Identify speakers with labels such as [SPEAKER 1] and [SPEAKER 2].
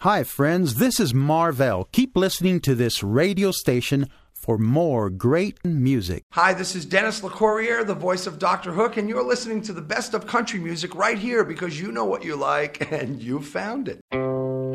[SPEAKER 1] Hi, friends. This is Marvell. Keep listening to this radio station for more great music.
[SPEAKER 2] Hi, this is Dennis LeCourrier, the voice of Dr. Hook, and you're listening to the best of country music right here because you know what you like and you found it.